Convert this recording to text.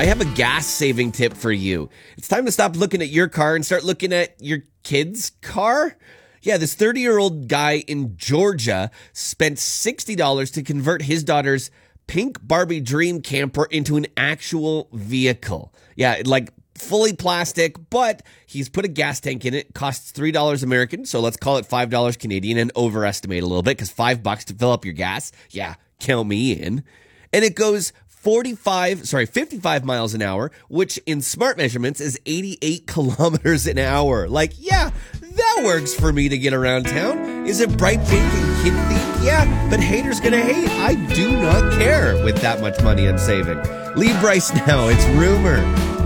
I have a gas saving tip for you. It's time to stop looking at your car and start looking at your kid's car. Yeah, this 30-year-old guy in Georgia spent $60 to convert his daughter's pink Barbie dream camper into an actual vehicle. Yeah, like fully plastic, but he's put a gas tank in it. Costs $3 American, so let's call it $5 Canadian and overestimate a little bit because $5 to fill up your gas. Yeah, count me in. And it goes 55 miles an hour, which in smart measurements is 88 kilometers an hour. Like, yeah, that works for me to get around town. Is it bright pink and kid themed? Yeah, but haters gonna hate. I do not care with that much money I'm saving. Leave Bryce now. It's Rumor.